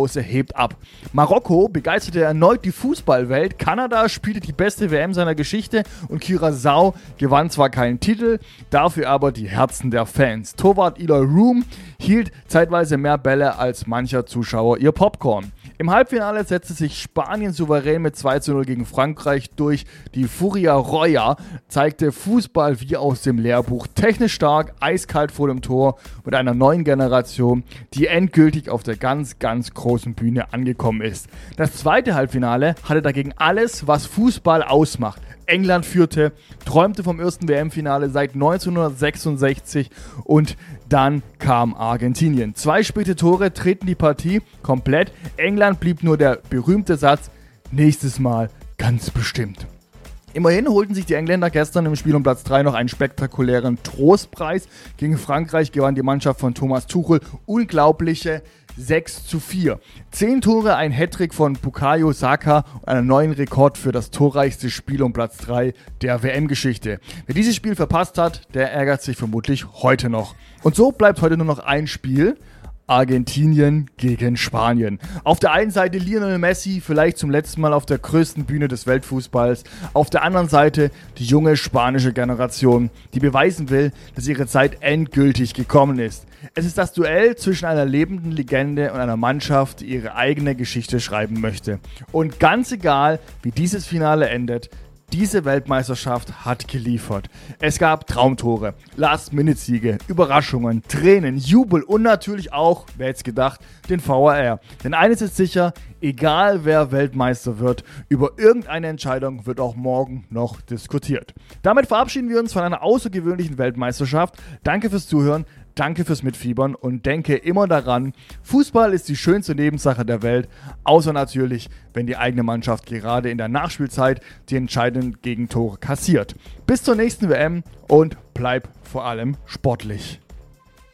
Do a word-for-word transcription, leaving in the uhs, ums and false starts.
Sommerpause hebt ab. Marokko begeisterte erneut die Fußballwelt, Kanada spielte die beste W M seiner Geschichte und Curaçao gewann zwar keinen Titel, dafür aber die Herzen der Fans. Torwart Eloy Room hielt zeitweise mehr Bälle als mancher Zuschauer ihr Popcorn. Im Halbfinale setzte sich Spanien souverän mit zwei zu null gegen Frankreich durch. Die Furia Roya zeigte Fußball wie aus dem Lehrbuch. Technisch stark, eiskalt vor dem Tor mit einer neuen Generation, die endgültig auf der ganz, ganz großen Bühne angekommen ist. Das zweite Halbfinale hatte dagegen alles, was Fußball ausmacht. England führte, träumte vom ersten W M-Finale seit neunzehnhundertsechsundsechzig und dann kam Argentinien. Zwei späte Tore treten die Partie komplett. England blieb nur der berühmte Satz, nächstes Mal ganz bestimmt. Immerhin holten sich die Engländer gestern im Spiel um Platz drei noch einen spektakulären Trostpreis. Gegen Frankreich gewann die Mannschaft von Thomas Tuchel unglaubliche sechs zu vier. Zehn Tore, ein Hattrick von Bukayo Saka und einen neuen Rekord für das torreichste Spiel um Platz drei der W M-Geschichte. Wer dieses Spiel verpasst hat, der ärgert sich vermutlich heute noch. Und so bleibt heute nur noch ein Spiel. Argentinien gegen Spanien. Auf der einen Seite Lionel Messi, vielleicht zum letzten Mal auf der größten Bühne des Weltfußballs. Auf der anderen Seite die junge spanische Generation, die beweisen will, dass ihre Zeit endgültig gekommen ist. Es ist das Duell zwischen einer lebenden Legende und einer Mannschaft, die ihre eigene Geschichte schreiben möchte. Und ganz egal, wie dieses Finale endet, diese Weltmeisterschaft hat geliefert. Es gab Traumtore, Last-Minute-Siege, Überraschungen, Tränen, Jubel und natürlich auch, wer hätte es gedacht, den V A R. Denn eines ist sicher, egal wer Weltmeister wird, über irgendeine Entscheidung wird auch morgen noch diskutiert. Damit verabschieden wir uns von einer außergewöhnlichen Weltmeisterschaft. Danke fürs Zuhören. Danke fürs Mitfiebern und denke immer daran, Fußball ist die schönste Nebensache der Welt, außer natürlich, wenn die eigene Mannschaft gerade in der Nachspielzeit die entscheidenden Gegentore kassiert. Bis zur nächsten W M und bleib vor allem sportlich.